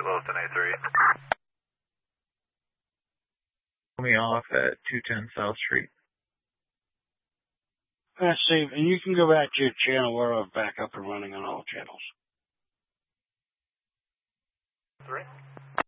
Wilson A3. Pull me off at 210 South Street. Steve, and you can go back to your channel. We're back up and running on all channels. 3.